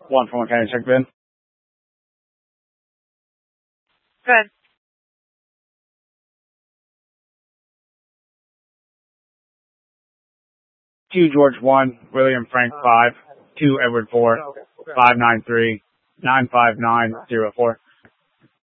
1 for 1 County, check bin. Good. 2 George 1, William Frank 5, 2 Edward 4, 593 95904.